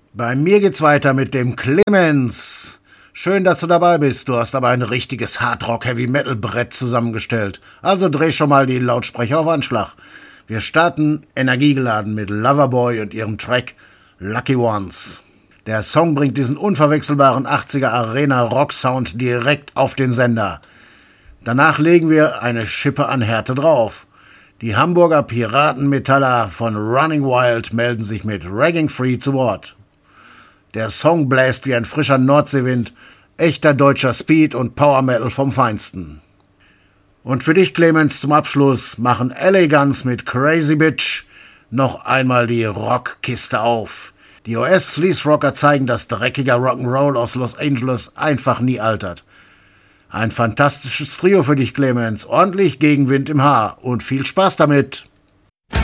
Bei mir geht's weiter mit dem Clemens. Schön, dass du dabei bist. Du hast aber ein richtiges Hardrock-Heavy-Metal-Brett zusammengestellt. Also dreh schon mal die Lautsprecher auf Anschlag. Wir starten energiegeladen mit Loverboy und ihrem Track Lucky Ones. Der Song bringt diesen unverwechselbaren 80er-Arena-Rock-Sound direkt auf den Sender. Danach legen wir eine Schippe an Härte drauf. Die Hamburger Piratenmetaller von Running Wild melden sich mit Ragging Free zu Wort. Der Song bläst wie ein frischer Nordseewind, echter deutscher Speed und Power Metal vom Feinsten. Und für dich, Clemens, zum Abschluss machen LA Guns mit Crazy Bitch noch einmal die Rockkiste auf. Die US-Sleaze-Rocker zeigen, dass dreckiger Rock'n'Roll aus Los Angeles einfach nie altert. Ein fantastisches Trio für dich, Clemens. Ordentlich Gegenwind im Haar und viel Spaß damit.